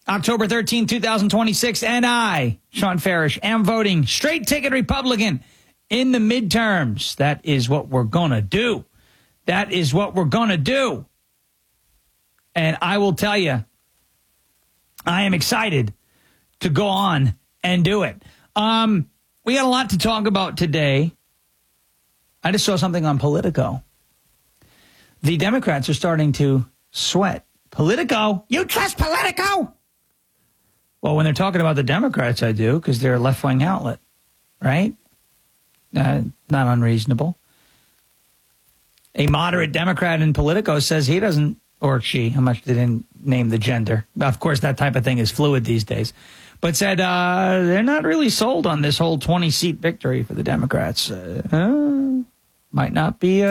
October 13, 2026, and I, Sean Farish, am voting straight ticket Republican in the midterms. That is what we're going to do. That is what we're going to do. And I will tell you, I am excited to go on and do it. We got a lot to talk about today. I just saw something on Politico. The Democrats are starting to sweat. Politico? You trust Politico? Well, when they're talking about the Democrats, I do, because they're a left-wing outlet, right? Not unreasonable. A moderate Democrat in Politico says he doesn't, or she, how much they didn't name the gender. Of course, that type of thing is fluid these days. But said they're not really sold on this whole 20-seat victory for the Democrats. Might not be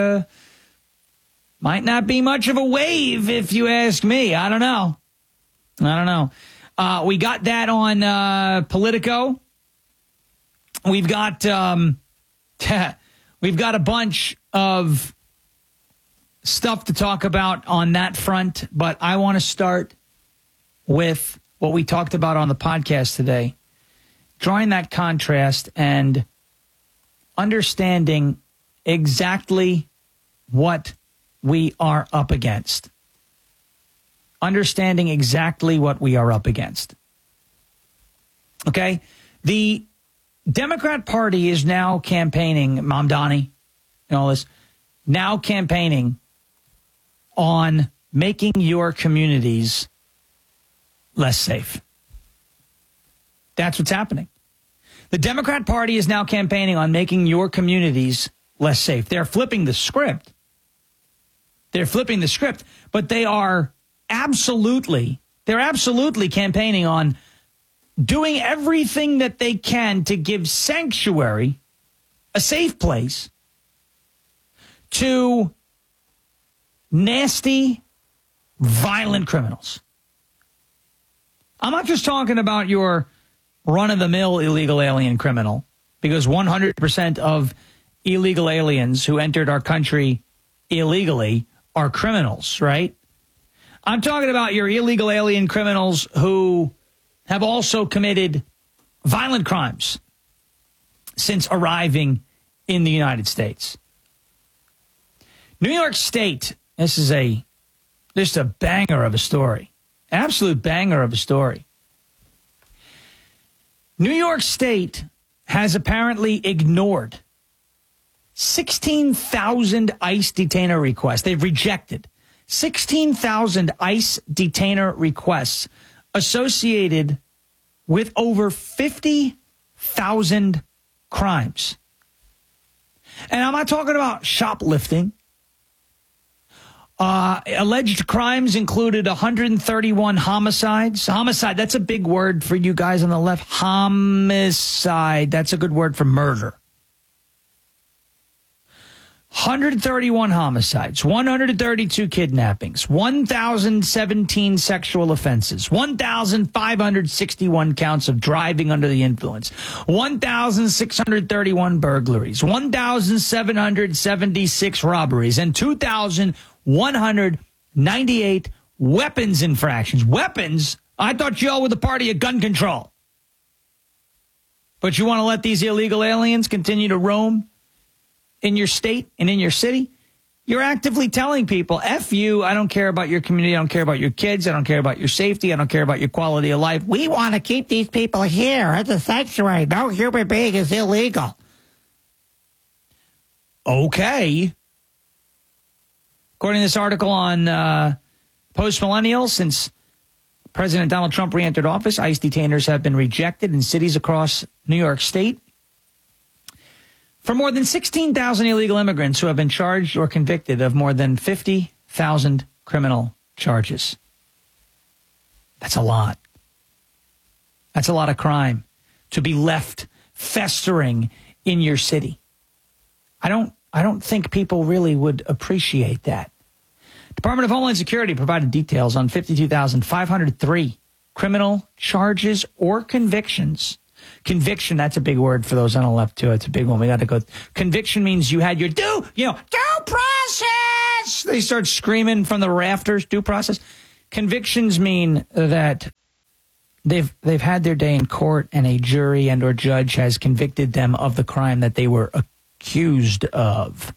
much of a wave, if you ask me. I don't know. We got that on Politico. We've got a bunch of stuff to talk about on that front, but I want to start with what we talked about on the podcast today, drawing that contrast and understanding exactly what we are up against. Understanding exactly what we are up against. Okay? The Democrat Party is now campaigning, Mamdani and all this, now campaigning on making your communities less safe. That's what's happening. The Democrat Party is now campaigning on making your communities less safe. They're flipping the script. But they are absolutely campaigning on doing everything that they can to give sanctuary, a safe place, to nasty, violent criminals. I'm not just talking about your run-of-the-mill illegal alien criminal, because 100% of illegal aliens who entered our country illegally are criminals, right? I'm talking about your illegal alien criminals who have also committed violent crimes since arriving in the United States. New York State, this is just a banger of a story. Absolute banger of a story. New York State has apparently ignored 16,000 ICE detainer requests. They've rejected 16,000 ICE detainer requests associated with over 50,000 crimes. And I'm not talking about shoplifting. Alleged crimes included 131 homicides. Homicide, that's a big word for you guys on the left. Homicide, that's a good word for murder. 131 homicides, 132 kidnappings, 1,017 sexual offenses, 1,561 counts of driving under the influence, 1,631 burglaries, 1,776 robberies, and 2,198 weapons infractions. Weapons? I thought y'all were the party of gun control. But you want to let these illegal aliens continue to roam in your state and in your city? You're actively telling people, F you, I don't care about your community, I don't care about your kids, I don't care about your safety, I don't care about your quality of life. We want to keep these people here at the sanctuary. No human being is illegal. Okay. According to this article on Post Millennial, since President Donald Trump re-entered office, ICE detainers have been rejected in cities across New York State. For more than 16,000 illegal immigrants who have been charged or convicted of more than 50,000 criminal charges. That's a lot. That's a lot of crime to be left festering in your city. I don't think people really would appreciate that. Department of Homeland Security provided details on 52,503 criminal charges or convictions. Conviction, that's a big word for those on the left, too. It's a big one. We got to go. Conviction means you had your due process. They start screaming from the rafters, due process. Convictions mean that they've had their day in court, and a jury and or judge has convicted them of the crime that they were accused of.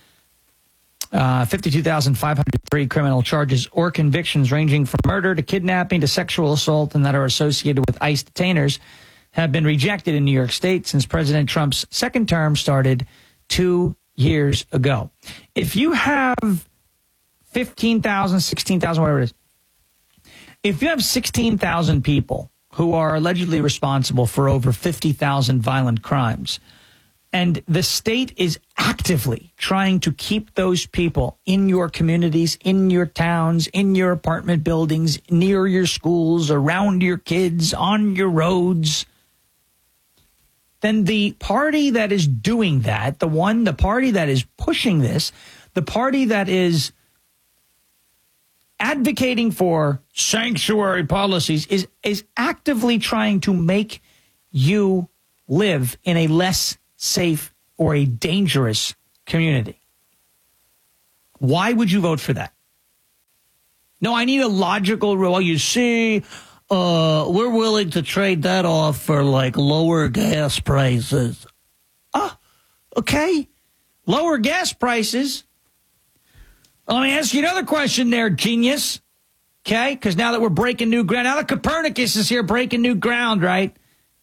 52,503 criminal charges or convictions ranging from murder to kidnapping to sexual assault and that are associated with ICE detainers have been rejected in New York State since President Trump's second term started 2 years ago. If you have 15,000, 16,000, whatever it is, if you have 16,000 people who are allegedly responsible for over 50,000 violent crimes, and the state is actively trying to keep those people in your communities, in your towns, in your apartment buildings, near your schools, around your kids, on your roads, then the party that is doing that, the party that is pushing this, the party that is advocating for sanctuary policies is actively trying to make you live in a less safe or a dangerous community. Why would you vote for that? No, I need a logical rule. Well, you see, we're willing to trade that off for like lower gas prices. Okay. Lower gas prices. Let me ask you another question there, genius. Okay? Because now that we're breaking new ground, now that Copernicus is here breaking new ground, right?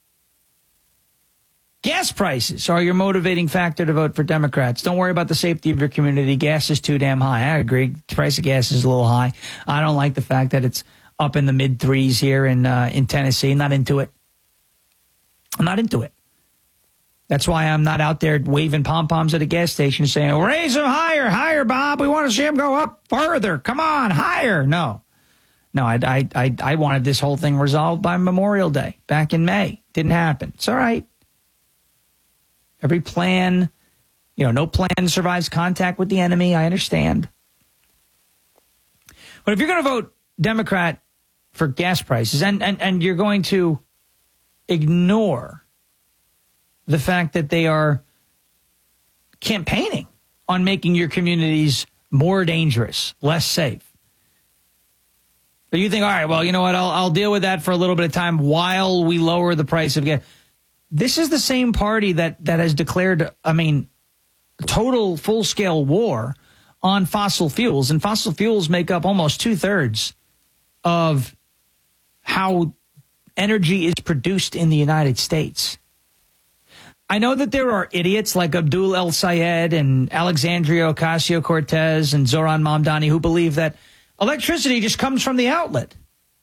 Gas prices are your motivating factor to vote for Democrats. Don't worry about the safety of your community. Gas is too damn high. I agree. The price of gas is a little high. I don't like the fact that it's up in the mid threes here in Tennessee. Not into it. I'm not into it. That's why I'm not out there waving pom-poms at a gas station saying, raise them higher, higher, Bob. We want to see them go up further. Come on, higher. No, I wanted this whole thing resolved by Memorial Day back in May. Didn't happen. It's all right. Every plan, no plan survives contact with the enemy. I understand. But if you're going to vote Democrat for gas prices and you're going to ignore the fact that they are campaigning on making your communities more dangerous, less safe. But you think, all right, well, you know what? I'll deal with that for a little bit of time while we lower the price of gas. This is the same party that has declared, total full-scale war on fossil fuels. And fossil fuels make up almost 2/3 of how energy is produced in the United States. I know that there are idiots like Abdul El Sayed and Alexandria Ocasio-Cortez and Zoran Mamdani who believe that electricity just comes from the outlet.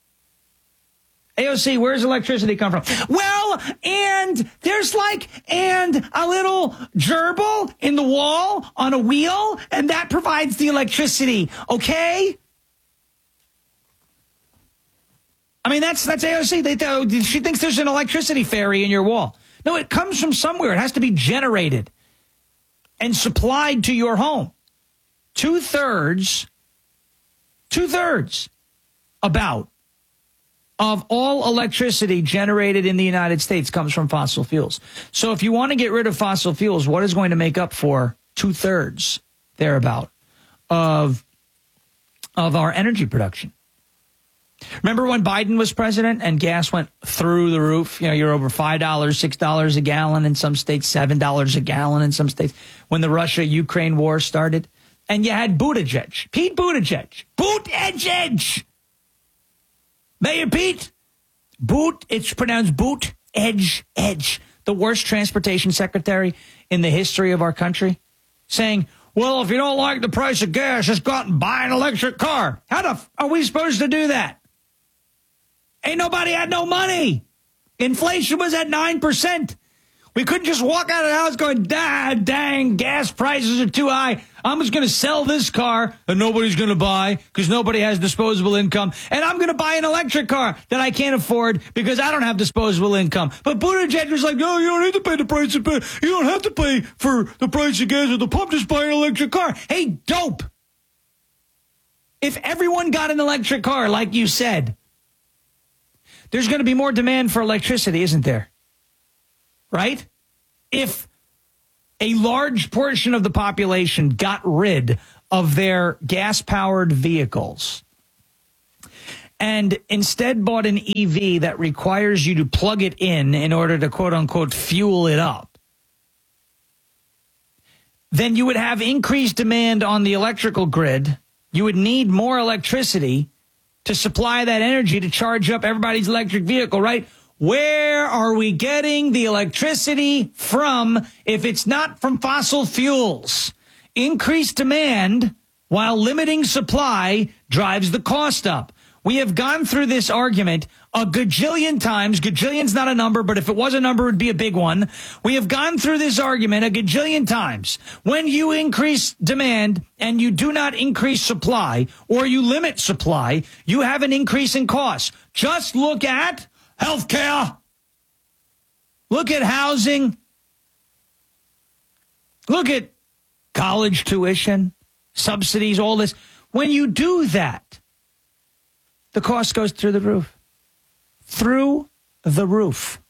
AOC, where's electricity come from? Well, and there's a little gerbil in the wall on a wheel, and that provides the electricity, okay? That's AOC. She thinks there's an electricity fairy in your wall. No, it comes from somewhere. It has to be generated and supplied to your home. Two-thirds about of all electricity generated in the United States comes from fossil fuels. So if you want to get rid of fossil fuels, what is going to make up for 2/3 thereabout of our energy production? Remember when Biden was president and gas went through the roof? You're over $5, $6 a gallon in some states, $7 a gallon in some states. When the Russia-Ukraine war started, and you had Buttigieg, Pete Buttigieg, Mayor Pete, it's pronounced Buttigieg, the worst transportation secretary in the history of our country, saying, well, if you don't like the price of gas, just go out and buy an electric car. How the are we supposed to do that? Ain't nobody had no money. Inflation was at 9%. We couldn't just walk out of the house going, dang, gas prices are too high. I'm just going to sell this car that nobody's going to buy because nobody has disposable income. And I'm going to buy an electric car that I can't afford because I don't have disposable income. But Buttigieg was like, no, you don't need to pay the price of gas. You don't have to pay for the price of gas at the pump. Just buy an electric car. Hey, dope. If everyone got an electric car, like you said, there's going to be more demand for electricity, isn't there? Right? If a large portion of the population got rid of their gas-powered vehicles and instead bought an EV that requires you to plug it in order to quote unquote fuel it up, then you would have increased demand on the electrical grid. You would need more electricity to supply that energy to charge up everybody's electric vehicle, right? Where are we getting the electricity from if it's not from fossil fuels? Increased demand while limiting supply drives the cost up. We have gone through this argument a gajillion times. Gajillion's not a number, but if it was a number, it would be a big one. We have gone through this argument a gajillion times. When you increase demand and you do not increase supply, or you limit supply, you have an increase in costs. Just look at healthcare. Look at housing. Look at college tuition, subsidies, all this. When you do that, the cost goes through the roof. Through the roof.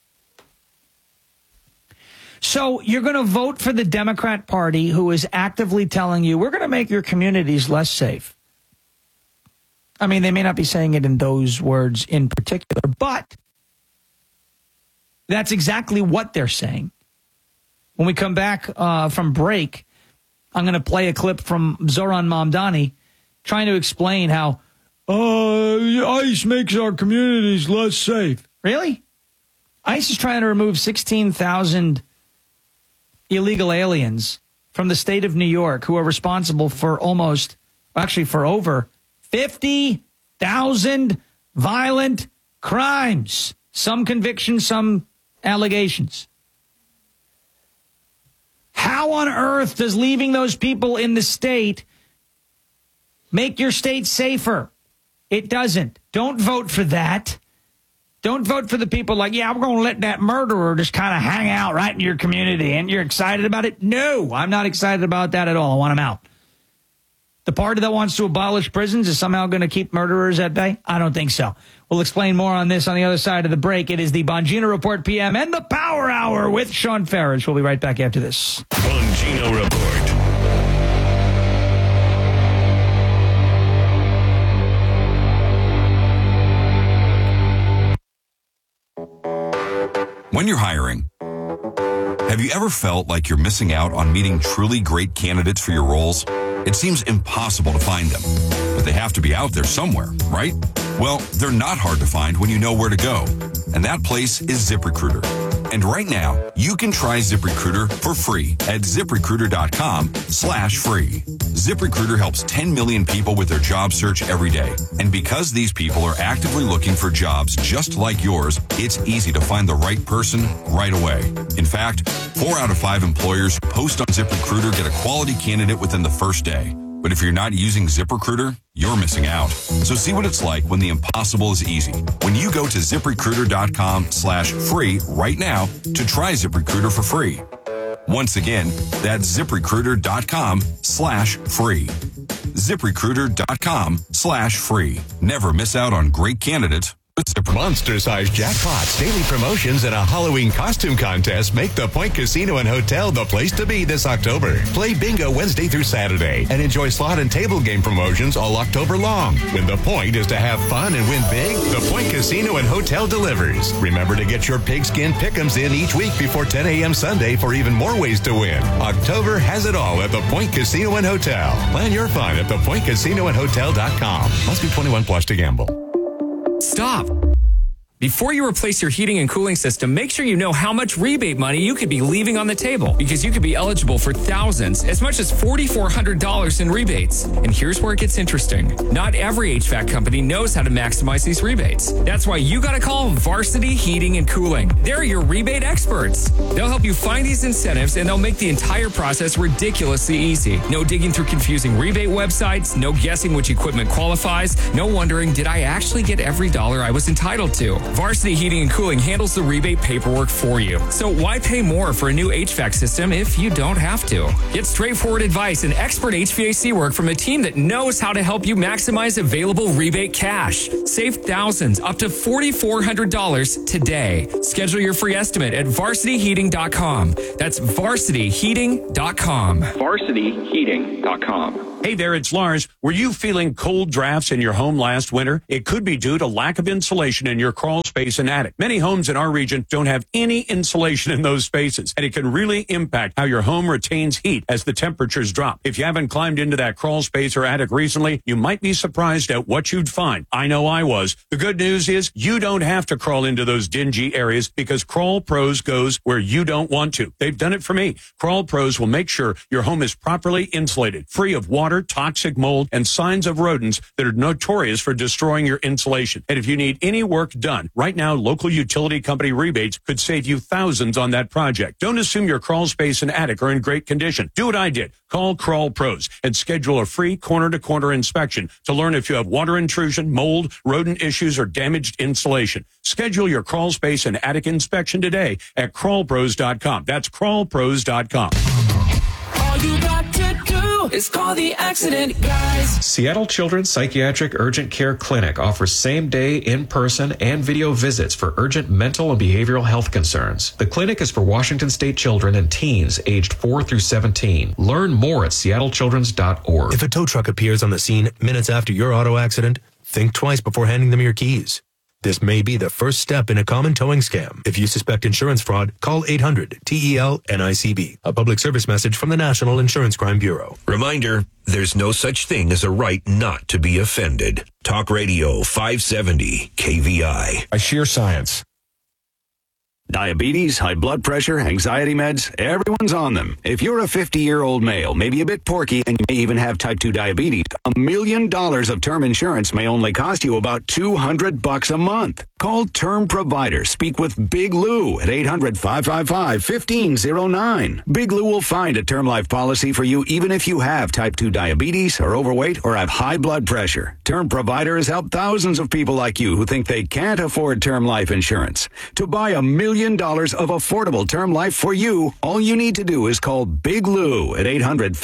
So you're going to vote for the Democrat Party, who is actively telling you, we're going to make your communities less safe. I mean, they may not be saying it in those words in particular, but that's exactly what they're saying. When we come back from break, I'm going to play a clip from Zoran Mamdani trying to explain how ICE makes our communities less safe. Really? ICE is trying to remove 16,000 illegal aliens from the state of New York who are responsible for for over 50,000 violent crimes. Some convictions, some allegations. How on earth does leaving those people in the state make your state safer? It doesn't. Don't vote for that. Don't vote for the people like, yeah, we're going to let that murderer just kind of hang out right in your community and you're excited about it. No, I'm not excited about that at all. I want him out. The party that wants to abolish prisons is somehow going to keep murderers at bay? I don't think so. We'll explain more on this on the other side of the break. It is the Bongino Report PM and the Power Hour with Sean Farish. We'll be right back after this. Bongino Report. When you're hiring, have you ever felt like you're missing out on meeting truly great candidates for your roles? It seems impossible to find them, but they have to be out there somewhere, right? Well, they're not hard to find when you know where to go, and that place is ZipRecruiter. And right now, you can try ZipRecruiter for free at ZipRecruiter.com/free. ZipRecruiter helps 10 million people with their job search every day. And because these people are actively looking for jobs just like yours, it's easy to find the right person right away. In fact, 4 out of 5 employers who post on ZipRecruiter get a quality candidate within the first day. But if you're not using ZipRecruiter, you're missing out. So see what it's like when the impossible is easy. When you go to ZipRecruiter.com/free right now to try ZipRecruiter for free. Once again, that's ZipRecruiter.com/free. ZipRecruiter.com/free. Never miss out on great candidates. Monster-sized jackpots, daily promotions, and a Halloween costume contest make the Point Casino and Hotel the place to be this October. Play bingo Wednesday through Saturday and enjoy slot and table game promotions all October long. When the point is to have fun and win big, the Point Casino and Hotel delivers. Remember to get your pigskin pick'ems in each week before 10 a.m. Sunday for even more ways to win. October has it all at the Point Casino and Hotel. Plan your fun at thepointcasinoandhotel.com. Must be 21 plus to gamble. Stop. Before you replace your heating and cooling system, make sure you know how much rebate money you could be leaving on the table, because you could be eligible for thousands, as much as $4,400 in rebates. And here's where it gets interesting. Not every HVAC company knows how to maximize these rebates. That's why you got to call Varsity Heating and Cooling. They're your rebate experts. They'll help you find these incentives, and they'll make the entire process ridiculously easy. No digging through confusing rebate websites, no guessing which equipment qualifies, no wondering, did I actually get every dollar I was entitled to? Varsity Heating and Cooling handles the rebate paperwork for you. So why pay more for a new HVAC system if you don't have to? Get straightforward advice and expert HVAC work from a team that knows how to help you maximize available rebate cash. Save thousands, up to $4,400 today. Schedule your free estimate at varsityheating.com. That's varsityheating.com. varsityheating.com. Hey there, it's Lars. Were you feeling cold drafts in your home last winter? It could be due to lack of insulation in your crawl space and attic. Many homes in our region don't have any insulation in those spaces, and it can really impact how your home retains heat as the temperatures drop. If you haven't climbed into that crawl space or attic recently, you might be surprised at what you'd find. I know I was. The good news is you don't have to crawl into those dingy areas because Crawl Pros goes where you don't want to. They've done it for me. Crawl Pros will make sure your home is properly insulated, free of water, toxic mold, and signs of rodents that are notorious for destroying your insulation. And if you need any work done, right now, local utility company rebates could save you thousands on that project. Don't assume your crawl space and attic are in great condition. Do what I did. Call Crawl Pros and schedule a free corner-to-corner inspection to learn if you have water intrusion, mold, rodent issues, or damaged insulation. Schedule your crawl space and attic inspection today at crawlpros.com. That's crawlpros.com. All you got to do is call the accident guys. Seattle Children's Psychiatric Urgent Care Clinic offers same-day, in-person, and video visits for urgent mental and behavioral health concerns. The clinic is for Washington State children and teens aged 4 through 17. Learn more at seattlechildrens.org. If a tow truck appears on the scene minutes after your auto accident, think twice before handing them your keys. This may be the first step in a common towing scam. If you suspect insurance fraud, call 800-TEL-NICB. A public service message from the National Insurance Crime Bureau. Reminder, there's no such thing as a right not to be offended. Talk Radio 570 KVI. By sheer science. Diabetes, high blood pressure, anxiety meds, everyone's on them. If you're a 50-year-old male, maybe a bit porky, and you may even have type 2 diabetes, $1 million of term insurance may only cost you about $200 a month. Call Term Provider. Speak with Big Lou at 800-555-1509. Big Lou will find a term life policy for you even if you have type 2 diabetes, are overweight, or have high blood pressure. Term Provider has helped thousands of people like you who think they can't afford term life insurance. To buy $1 million of affordable term life for you, all you need to do is call Big Lou at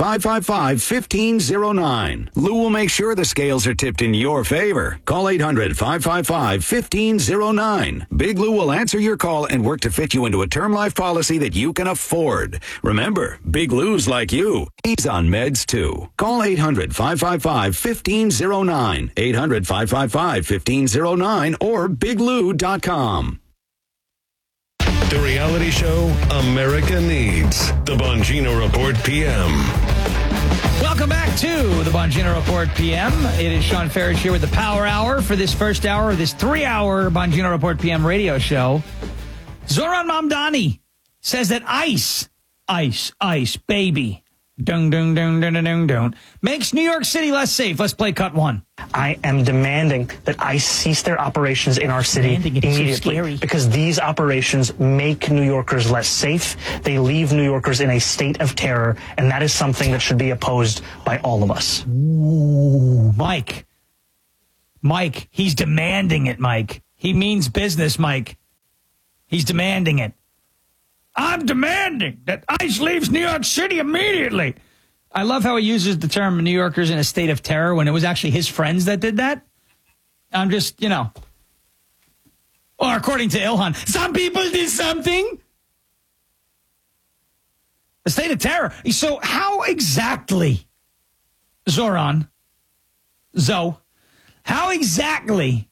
800-555-1509. Lou will make sure the scales are tipped in your favor. Call 800-555-1509. Big Lou will answer your call and work to fit you into a term life policy that you can afford. Remember, Big Lou's like you. He's on meds too. Call 800-555-1509. 800-555-1509 or biglou.com. The reality show America needs. The Bongino Report PM. Welcome back to the Bongino Report PM. It is Sean Farish here with the Power Hour for this first hour of this 3-hour Bongino Report PM radio show. Zoran Mamdani says that ice, baby, dung, dung, dung, dung, dung, dung, makes New York City less safe. Let's play cut one. I am demanding that ICE cease their operations in our city immediately because these operations make New Yorkers less safe. They leave New Yorkers in a state of terror, and that is something that should be opposed by all of us. Ooh, Mike, he's demanding it, Mike. He means business, Mike. He's demanding it. I'm demanding that ICE leaves New York City immediately. I love how he uses the term New Yorkers in a state of terror when it was actually his friends that did that. I'm just, or according to Ilhan, some people did something. A state of terror. So how exactly, Zoran, how exactly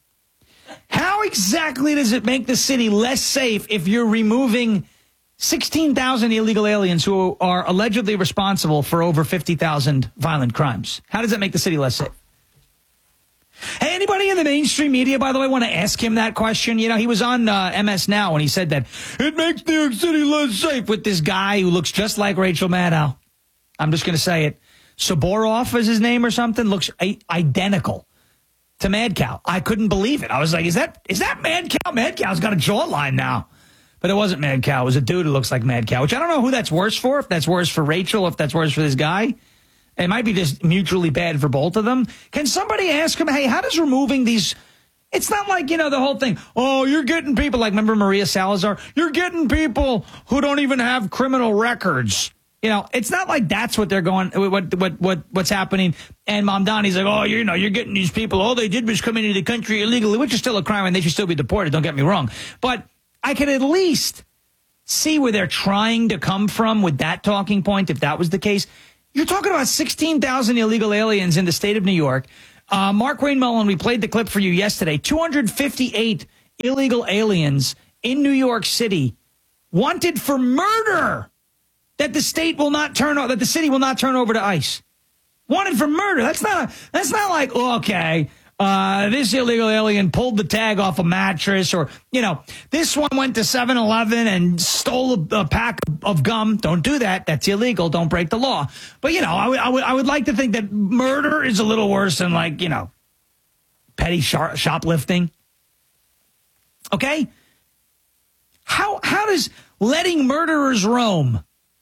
does it make the city less safe if you're removing 16,000 illegal aliens who are allegedly responsible for over 50,000 violent crimes? How does that make the city less safe? Hey, anybody in the mainstream media, by the way, want to ask him that question? He was on MS Now when he said that it makes New York City less safe with this guy who looks just like Rachel Maddow. I'm just going to say it. Saborov is his name or something. Looks identical to Mad Cow. I couldn't believe it. I was like, is that Mad Cow? Mad Cow's got a jawline now. But it wasn't Mad Cow. It was a dude who looks like Mad Cow, which I don't know who that's worse for, if that's worse for Rachel, if that's worse for this guy. It might be just mutually bad for both of them. Can somebody ask him, hey, how does removing these... It's not like, the whole thing, oh, you're getting people, like, remember Maria Salazar? You're getting people who don't even have criminal records. It's not like that's what they're going, what's happening. And Mamdani's like, oh, you're getting these people, all they did was come into the country illegally, which is still a crime and they should still be deported, don't get me wrong. But I could at least see where they're trying to come from with that talking point, if that was the case. You're talking about 16,000 illegal aliens in the state of New York. Mark Wayne Mullen, we played the clip for you yesterday. 258 illegal aliens in New York City wanted for murder that the city will not turn over to ICE. Wanted for murder. That's not like, okay, this illegal alien pulled the tag off a mattress, or, this one went to 7-Eleven and stole a pack of gum. Don't do that. That's illegal. Don't break the law. But, I would like to think that murder is a little worse than, like, petty shoplifting. Okay? How does letting murderers roam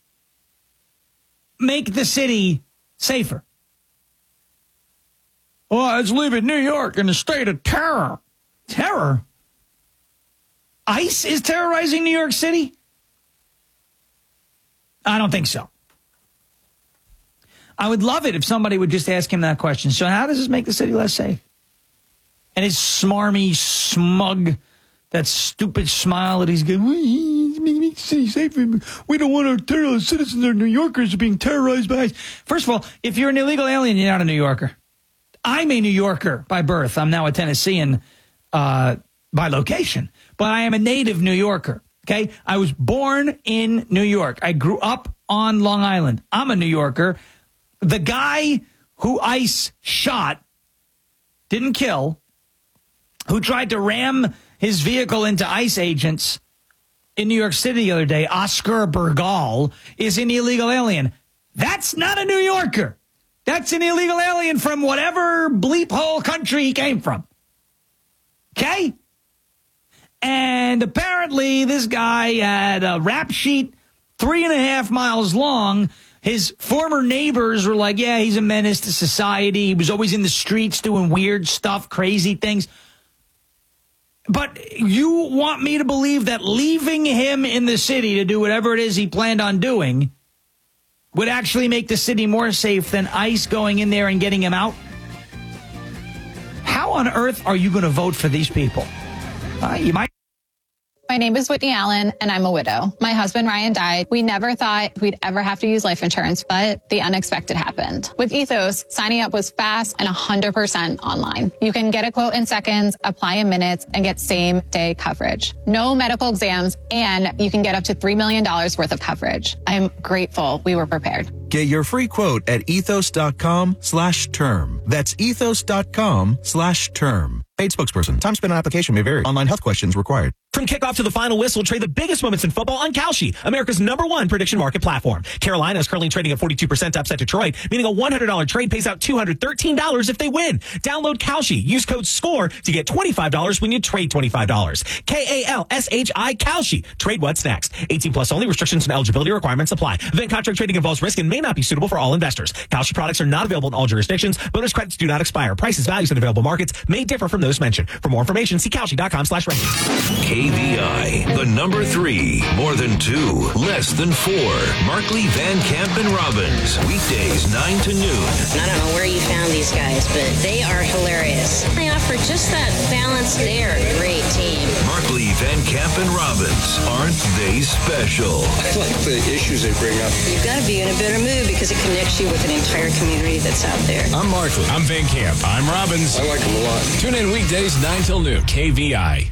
make the city safer? Well, let's leave it New York in a state of terror. Terror? ICE is terrorizing New York City? I don't think so. I would love it if somebody would just ask him that question. So how does this make the city less safe? And his smarmy, smug, that stupid smile that he's giving, it's making the city safer. We don't want our terrorist citizens or New Yorkers being terrorized by ICE. First of all, if you're an illegal alien, you're not a New Yorker. I'm a New Yorker by birth. I'm now a Tennessean by location, but I am a native New Yorker. Okay, I was born in New York. I grew up on Long Island. I'm a New Yorker. The guy who ICE shot, didn't kill, who tried to ram his vehicle into ICE agents in New York City the other day, Oscar Bergal, is an illegal alien. That's not a New Yorker. That's an illegal alien from whatever bleep hole country he came from. Okay? And apparently this guy had a rap sheet 3.5 miles long. His former neighbors were like, yeah, he's a menace to society. He was always in the streets doing weird stuff, crazy things. But you want me to believe that leaving him in the city to do whatever it is he planned on doing would actually make the city more safe than ICE going in there and getting him out? How on earth are you going to vote for these people? You might. My name is Whitney Allen, and I'm a widow. My husband, Ryan, died. We never thought we'd ever have to use life insurance, but the unexpected happened. With Ethos, signing up was fast and 100% online. You can get a quote in seconds, apply in minutes, and get same-day coverage. No medical exams, and you can get up to $3 million worth of coverage. I'm grateful we were prepared. Get your free quote at ethos.com/term. That's ethos.com/term. Paid spokesperson. Time spent on application may vary. Online health questions required. From kickoff to the final whistle, trade the biggest moments in football on Kalshi, America's #1 prediction market platform. Carolina is currently trading at 42% to upset Detroit, meaning a $100 trade pays out $213 if they win. Download Kalshi. Use code SCORE to get $25 when you trade $25. KALSHI Kalshi. Trade what's next. 18 plus only. Restrictions and eligibility requirements apply. Event contract trading involves risk and may not be suitable for all investors. Kalshi products are not available in all jurisdictions. Bonus credits do not expire. Prices, values, and available markets may differ from those mentioned. For more information, see Kalshi.com/rankings. KVI, the #3, more than 2, less than 4. Markley, Van Camp, and Robbins, weekdays 9 to noon. I don't know where you found these guys, but they are hilarious. They offer just that balance. They're a great team. Markley, Van Camp, and Robbins, aren't they special? I like the issues they bring up. You've got to be in a better mood because it connects you with an entire community that's out there. I'm Markley. I'm Van Camp. I'm Robbins. I like them a lot. Tune in weekdays 9 till noon. KVI.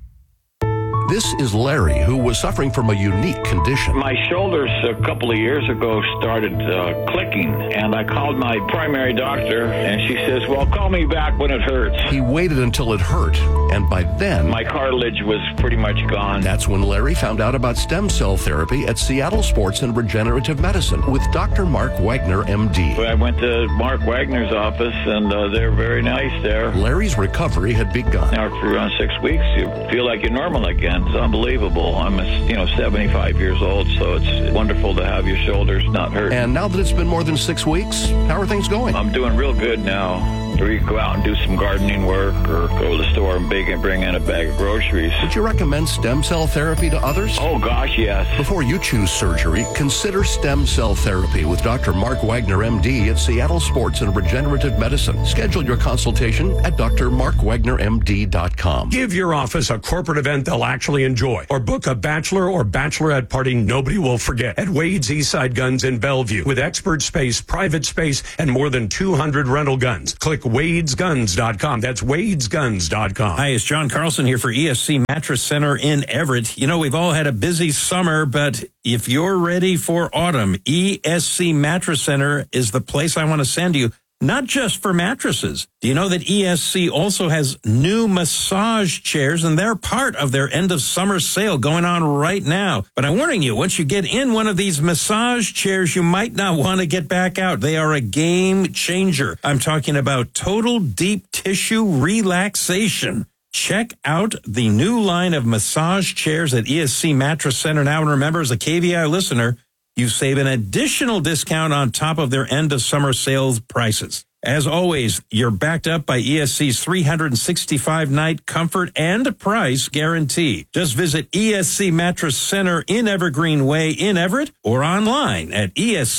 This is Larry, who was suffering from a unique condition. My shoulders a couple of years ago started clicking, and I called my primary doctor, and she says, well, call me back when it hurts. He waited until it hurt, and by then... my cartilage was pretty much gone. That's when Larry found out about stem cell therapy at Seattle Sports and Regenerative Medicine with Dr. Mark Wagner, MD. I went to Mark Wagner's office, and they're very nice there. Larry's recovery had begun. After around 6 weeks, you feel like you're normal again. It's unbelievable. I'm 75 years old, so it's wonderful to have your shoulders not hurt. And now that it's been more than 6 weeks, how are things going? I'm doing real good now. Or you can go out and do some gardening work or go to the store and bring in a bag of groceries. Would you recommend stem cell therapy to others? Oh, gosh, yes. Before you choose surgery, consider stem cell therapy with Dr. Mark Wagner, MD, at Seattle Sports and Regenerative Medicine. Schedule your consultation at drmarkwagnermd.com. Give your office a corporate event they'll actually enjoy, or book a bachelor or bachelorette party nobody will forget at Wade's Eastside Guns in Bellevue with expert space, private space, and more than 200 rental guns. Click wadesguns.com. That's wadesguns.com. Hi, it's John Carlson here for ESC Mattress Center in Everett. You know, we've all had a busy summer, but if you're ready for autumn, ESC Mattress Center is the place I want to send you. Not just for mattresses. Do you know that ESC also has new massage chairs, and they're part of their end of summer sale going on right now? But I'm warning you, once you get in one of these massage chairs, you might not want to get back out. They are a game changer. I'm talking about total deep tissue relaxation. Check out the new line of massage chairs at ESC Mattress Center now. And remember, as a KVI listener, you save an additional discount on top of their end of summer sales prices. As always, you're backed up by ESC's 365-night comfort and price guarantee. Just visit ESC Mattress Center in Evergreen Way in Everett or online at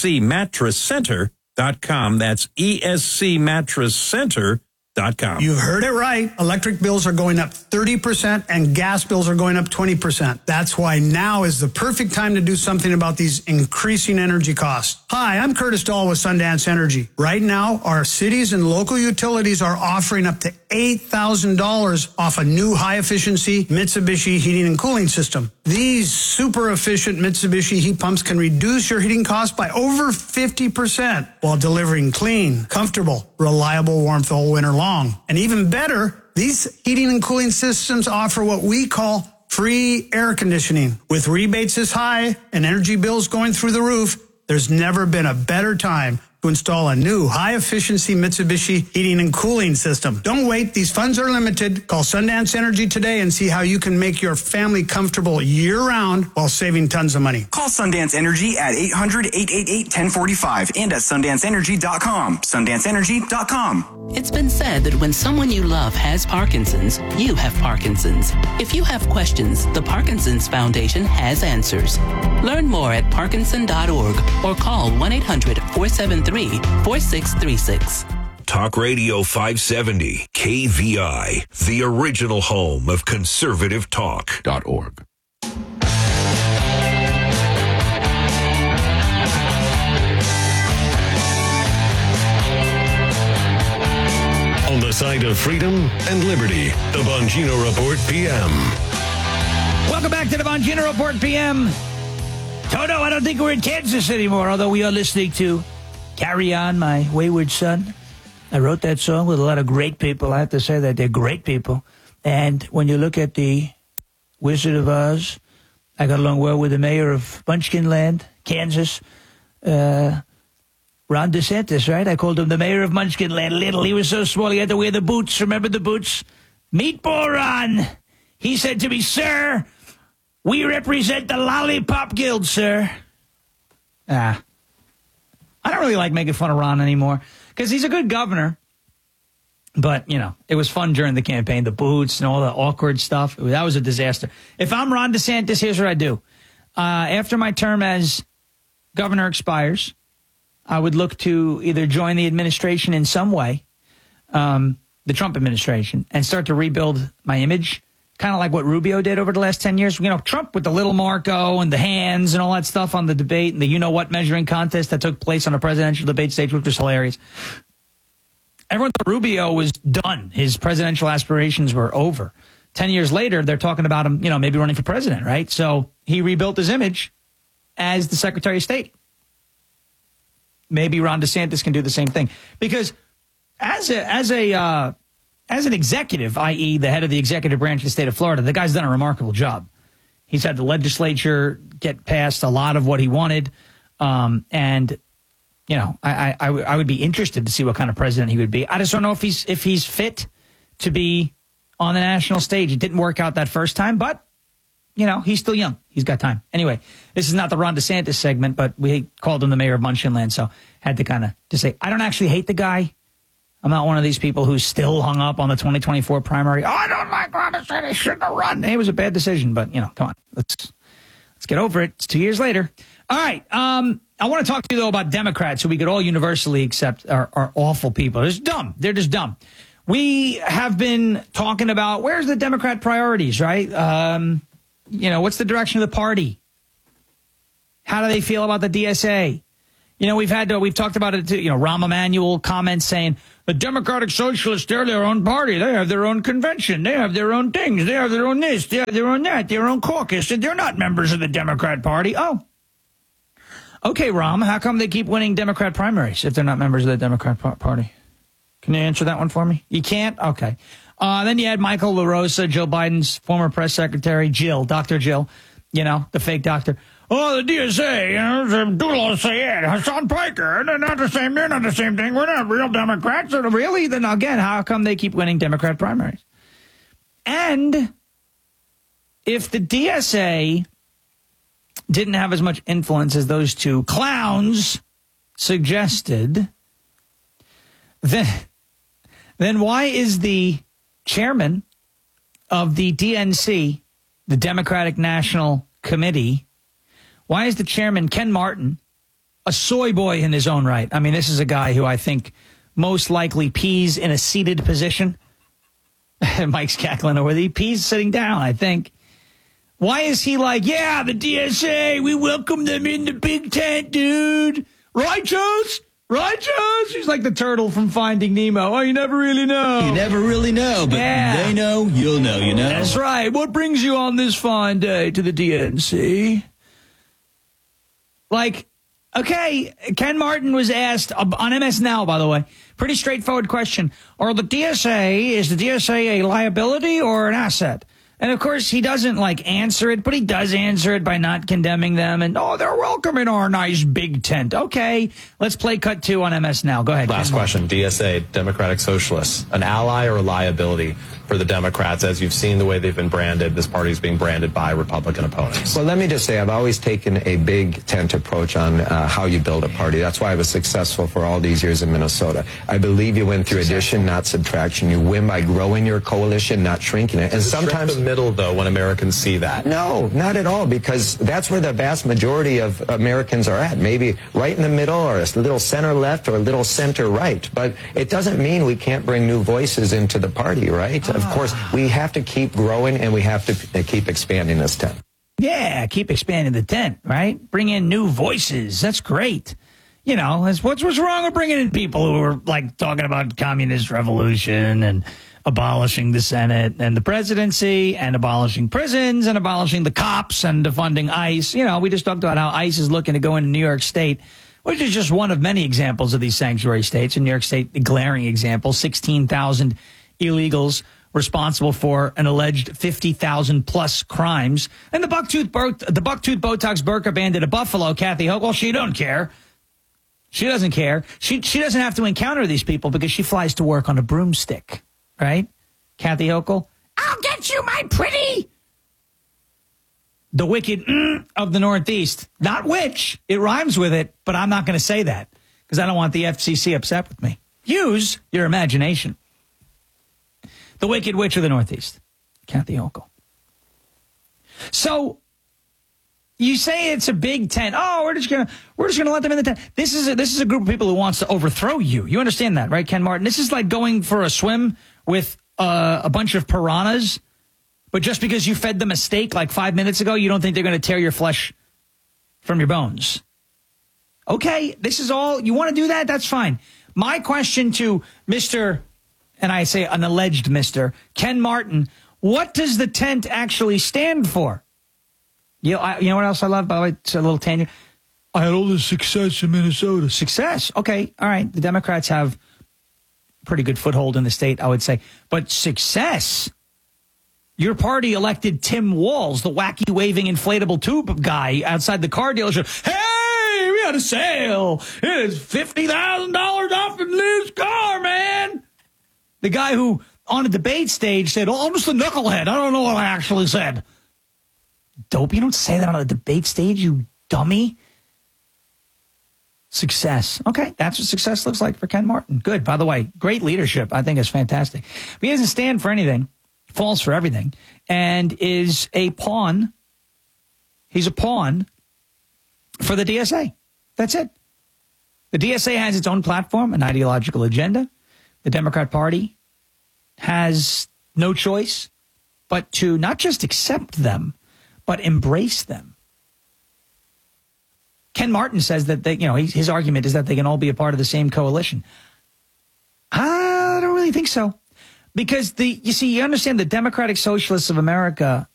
escmattresscenter.com. That's escmattresscenter.com. You've heard it right. Electric bills are going up 30% and gas bills are going up 20%. That's why now is the perfect time to do something about these increasing energy costs. Hi, I'm Curtis Dahl with Sundance Energy. Right now, our cities and local utilities are offering up to $8,000 off a new high-efficiency Mitsubishi heating and cooling system. These super efficient Mitsubishi heat pumps can reduce your heating costs by over 50% while delivering clean, comfortable, reliable warmth all winter long. And even better, these heating and cooling systems offer what we call free air conditioning. With rebates this high and energy bills going through the roof, there's never been a better time to install a new high-efficiency Mitsubishi heating and cooling system. Don't wait. These funds are limited. Call Sundance Energy today and see how you can make your family comfortable year-round while saving tons of money. Call Sundance Energy at 800-888-1045 and at SundanceEnergy.com. SundanceEnergy.com. It's been said that when someone you love has Parkinson's, you have Parkinson's. If you have questions, the Parkinson's Foundation has answers. Learn more at Parkinson.org or call 1-800-473-4636. Talk Radio 570, KVI, the original home of conservative talk.org. On the side of freedom and liberty, the Bongino Report PM. Welcome back to the Bongino Report PM. Toto, I don't think we're in Kansas anymore, although we are listening to Carry On, My Wayward Son. I wrote that song with a lot of great people. I have to say that they're great people. And when you look at the Wizard of Oz, I got along well with the mayor of Munchkinland, Kansas, Ron DeSantis, right? I called him the mayor of Munchkinland. Little, he was so small he had to wear the boots. Remember the boots? Meatball Ron. He said to me, "Sir, we represent the Lollipop Guild, sir." I don't really like making fun of Ron anymore because he's a good governor. But, you know, it was fun during the campaign, the boots and all the awkward stuff. That was a disaster. If I'm Ron DeSantis, here's what I do. After my term as governor expires, I would look to either join the administration in some way, the Trump administration, and start to rebuild my image, kind of like what Rubio did over the last 10 years. You know, Trump with the little Marco and the hands and all that stuff on the debate and the you-know-what measuring contest that took place on a presidential debate stage, which was hilarious. Everyone thought Rubio was done. His presidential aspirations were over. 10 years later, they're talking about him, you know, maybe running for president, right? So he rebuilt his image as the Secretary of State. Maybe Ron DeSantis can do the same thing. Because as an executive, i.e. the head of the executive branch of the state of Florida, the guy's done a remarkable job. He's had the legislature get past a lot of what he wanted. And, you know, I would be interested to see what kind of president he would be. I just don't know if he's fit to be on the national stage. It didn't work out that first time, but, you know, he's still young. He's got time. Anyway, this is not the Ron DeSantis segment, but we called him the mayor of Munchkinland, so had to kind of just say, I don't actually hate the guy. I'm not one of these people who's still hung up on the 2024 primary. Oh, I don't like Ron DeSantis. Shouldn't have run. It was a bad decision, but, come on. Let's get over it. It's 2 years later. All right. I want to talk to you, though, about Democrats who we could all universally accept are awful people. They're just dumb. They're just dumb. We have been talking about where's the Democrat priorities, right? What's the direction of the party? How do they feel about the DSA? We've talked about it too. Rahm Emanuel comments saying the Democratic Socialists, they're their own party. They have their own convention. They have their own things. They have their own this. They have their own that. Their own caucus. And they're not members of the Democrat Party. Oh. Okay, Rahm, how come they keep winning Democrat primaries if they're not members of the Democrat Party? Can you answer that one for me? You can't? Okay. Then you had Michael LaRosa, Joe Biden's former press secretary, Dr. Jill, the fake doctor. Oh, the DSA, Doodle Sayed, Hassan Piker, they're not the same thing. We're not real Democrats. Really? Then again, how come they keep winning Democrat primaries? And if the DSA didn't have as much influence as those two clowns suggested, then why is the chairman of the DNC, the Democratic National Committee, why is the chairman, Ken Martin, a soy boy in his own right? I mean, this is a guy who I think most likely pees in a seated position. Mike's cackling over he pees sitting down, I think. Why is he like, yeah, the DSA, we welcome them in the big tent, dude. Righteous? He's like the turtle from Finding Nemo. Oh, you never really know. You never really know, but they know, you'll know, That's right. What brings you on this fine day to the DNC? Like, okay, Ken Martin was asked on MS Now, by the way, pretty straightforward question. Is the DSA a liability or an asset? And, of course, he doesn't, answer it, but he does answer it by not condemning them. And, they're welcome in our nice big tent. Okay, let's play cut 2 on MS Now. Go ahead. Last question. DSA, Democratic Socialists, an ally or a liability for the Democrats? As you've seen the way they've been branded, this party's being branded by Republican opponents. Well, let me just say, I've always taken a big tent approach on how you build a party. That's why I was successful for all these years in Minnesota. I believe you win through addition, not subtraction. You win by growing your coalition, not shrinking it. And sometimes the middle, though, when Americans see that. No, not at all, because that's where the vast majority of Americans are at. Maybe right in the middle, or a little center left, or a little center right. But it doesn't mean we can't bring new voices into the party, right? Of course, we have to keep growing, and we have to keep expanding this tent. Yeah, keep expanding the tent, right? Bring in new voices. That's great. What's wrong with bringing in people who are talking about communist revolution and abolishing the Senate and the presidency and abolishing prisons and abolishing the cops and defunding ICE. We just talked about how ICE is looking to go into New York State, which is just one of many examples of these sanctuary states. In New York State, a glaring example, 16,000 illegals responsible for an alleged 50,000 plus crimes. And the bucktooth Botox burqa bandit of Buffalo, Kathy Hochul, well, she don't care. She doesn't care. She doesn't have to encounter these people because she flies to work on a broomstick, right? Kathy Hochul, I'll get you, my pretty. The wicked of the Northeast. Not witch. It rhymes with it, but I'm not going to say that because I don't want the FCC upset with me. Use your imagination. The Wicked Witch of the Northeast, Kathy Hochul. So you say it's a big tent. Oh, we're just gonna let them in the tent. This is a group of people who wants to overthrow you. You understand that, right, Ken Martin? This is like going for a swim with a bunch of piranhas, but just because you fed them a steak 5 minutes ago, you don't think they're going to tear your flesh from your bones. Okay, this is all you want to do that. That's fine. My question to Mr. and I say an alleged Mr. Ken Martin, what does the tent actually stand for? You know what else I love? By the way, it's a little tangent. I had all this success in Minnesota. Success? Okay, all right. The Democrats have a pretty good foothold in the state, I would say. But success? Your party elected Tim Walz, the wacky waving inflatable tube guy outside the car dealership. Hey, we had a sale. It is $50,000 off in Liv's car, man. The guy who, on a debate stage, said, I'm just a knucklehead. I don't know what I actually said. Dope, you don't say that on a debate stage, you dummy. Success. Okay, that's what success looks like for Ken Martin. Good. By the way, great leadership. I think is fantastic. But he doesn't stand for anything, falls for everything, and is a pawn. He's a pawn for the DSA. That's it. The DSA has its own platform, an ideological agenda. The Democrat Party has no choice but to not just accept them, but embrace them. Ken Martin says that his argument is that they can all be a part of the same coalition. I don't really think so, because you understand the Democratic Socialists of America